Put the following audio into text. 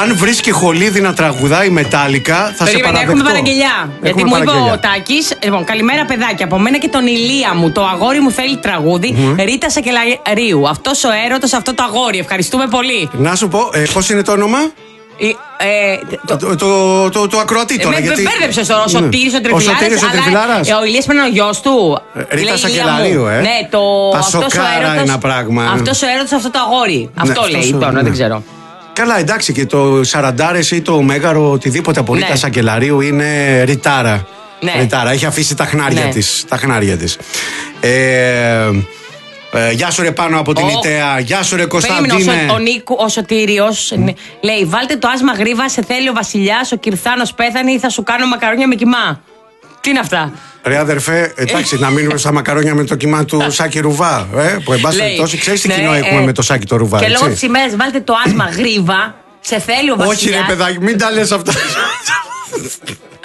Αν βρίσκει Χολίδη να τραγουδάει Μετάλλικα, θα σε παραδεχτώ. Έχουμε παραγγελιά. Γιατί μου είπε ο Τάκης, λοιπόν, καλημέρα παιδάκια. Από μένα και τον Ηλία μου. Το αγόρι μου θέλει τραγούδι. Ρίτα Σακελαρίου. Αυτός ο έρωτας, αυτό το αγόρι. Ευχαριστούμε πολύ. Να σου πω, πώς είναι το όνομα? Το ακροατή τώρα. Με μπέρδεψες τώρα. Ο Σωτήρης ο Τρεφιλάρας. Ο Ηλίας πρέπει να είναι ο γιος του. Ρίτα Σακελαρίου, Ναι, Πασοκάρα ένα πράγμα. Αυτός ο έρωτας, αυτό το αγόρι. Αυτό λέει τώρα, δεν ξέρω. Καλά, εντάξει, και το Σαραντάρες ή το Μέγαρο, οτιδήποτε από Ρίτα Σακελαρίου είναι ρητάρα. Ρητάρα, έχει αφήσει τα χνάρια της. Γεια σου ρε πάνω από την Ιταία. Γεια σου ρε Κωνσταντίνε. Ο Σωτήριος λέει: βάλτε το άσμα γρήβα, σε θέλει ο βασιλιάς. Ο Κυρθάνος πέθανε ή θα σου κάνω μακαρόνια με κιμά. Τι είναι αυτά? Ρε αδερφέ, εντάξει, να μείνουμε στα μακαρόνια με το κιμά του Σάκη Ρουβά. Που εν πάση περιπτώσει, ξέρεις τι κοινό έχουμε με το Σάκη το Ρουβά. Και λόγω της ημέρας, βάλτε το άσμα γρήβα, σε θέλει ο βασιλιάς. Όχι ρε παιδάκι, μην τα λες αυτά.